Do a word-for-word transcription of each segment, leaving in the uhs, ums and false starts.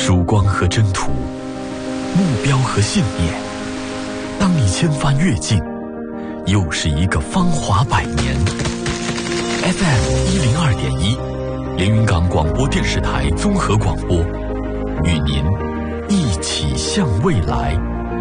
曙光和征途，目标和信念。当你千帆越尽，又是一个芳华百年。F M 一零二点一，连云港广播电视台综合广播，与您一起向未来。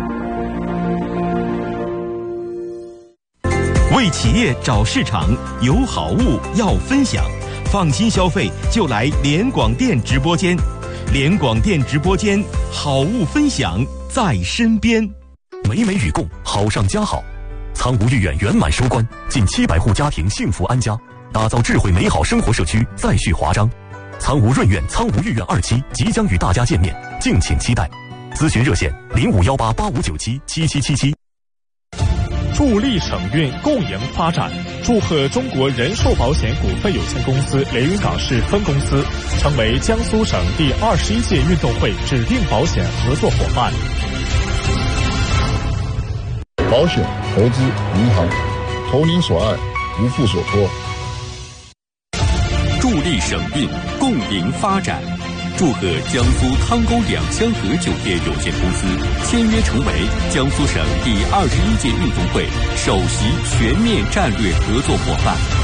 为企业找市场，有好物要分享，放心消费就来联广电直播间。联广电直播间，好物分享在身边。 美美与共，好上加好。苍梧御苑圆满收官，近七百户家庭幸福安家，打造智慧美好生活社区再续华章。苍梧润苑、苍梧御苑二期即将与大家见面，敬请期待。咨询热线零五幺八八五九七七七七七。 助力省运共赢发展，祝贺中国人寿保险股份有限公司连云港市分公司成为江苏省第二十一届运动会指定保险合作伙伴。 保险、投资、银行，投您所爱，无负所托。 助力省运共赢发展，祝贺江苏汤沟两香河酒店有限公司签约成为江苏省第二十一届运动会首席全面战略合作伙伴。